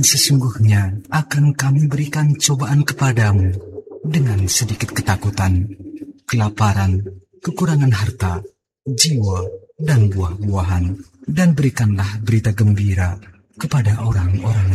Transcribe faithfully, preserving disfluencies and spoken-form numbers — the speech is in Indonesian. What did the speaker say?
sesungguhnya akan kami berikan cobaan kepadamu dengan sedikit ketakutan, kelaparan, kekurangan harta, jiwa, dan buah-buahan. Dan berikanlah berita gembira kepada orang-orang